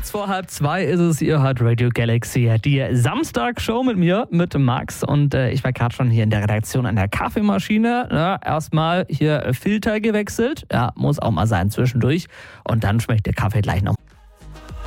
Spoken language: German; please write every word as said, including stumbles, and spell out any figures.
Kurz vor halb zwei ist es, ihr hört Radio Galaxy, die Samstag-Show mit mir, mit Max. Und äh, ich war gerade schon hier in der Redaktion an der Kaffeemaschine. Ja, erstmal hier Filter gewechselt. Ja, muss auch mal sein zwischendurch. Und dann schmeckt der Kaffee gleich noch.